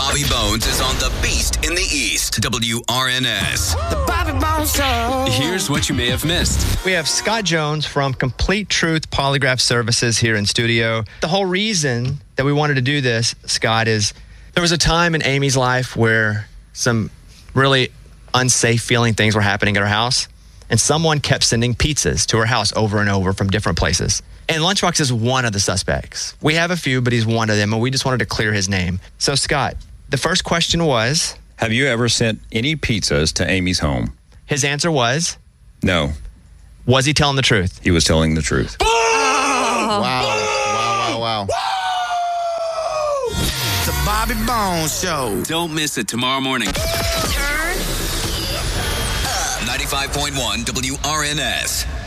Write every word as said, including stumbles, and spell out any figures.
Bobby Bones is on the Beast in the East. W R N S. The Bobby Bones Show. Here's what you may have missed. We have Scott Jones from Complete Truth Polygraph Services here in studio. The whole reason that we wanted to do this, Scott, is there was a time in Amy's life where some really unsafe feeling things were happening at her house, and someone kept sending pizzas to her house over and over from different places. And Lunchbox is one of the suspects. We have a few, but he's one of them, and we just wanted to clear his name. So, Scott, the first question was... Have you ever sent any pizzas to Amy's home? His answer was... No. Was he telling the truth? He was telling the truth. Wow. Wow, wow, wow. The Bobby Bones Show. Don't miss it tomorrow morning. ninety-five point one W R N S.